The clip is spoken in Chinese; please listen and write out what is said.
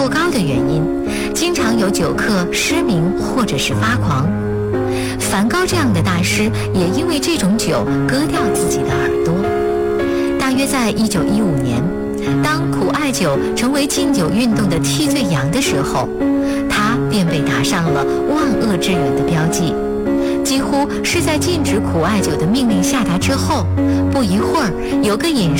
过高的原因，经常有酒客失明或者是发狂。梵高这样的大师也因为这种酒割掉自己的耳朵。大约在1915年，当苦艾酒成为禁酒运动的替罪羊的时候，他便被打上了万恶之源的标记。几乎是在禁止苦艾酒的命令下达之后，不一会儿，有个饮